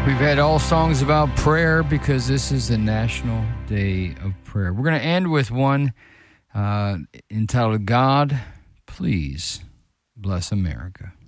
We've had all songs about prayer because this is the National Day of Prayer. We're going to end with one entitled, God, Please Bless America.